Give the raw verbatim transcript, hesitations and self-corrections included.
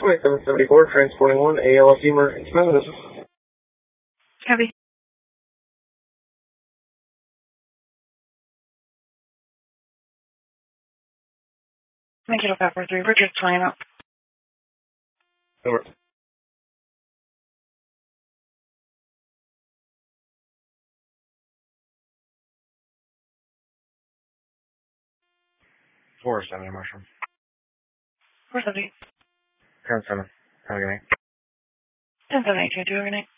twenty-seven seventy-four, transporting one, A L S E emergency services. Copy. Make it up for three. Richard's flying up. Over. Four seventy, Marshall. Four seventy. Ten seven. Have a good night. Ten seventy two. Do every night.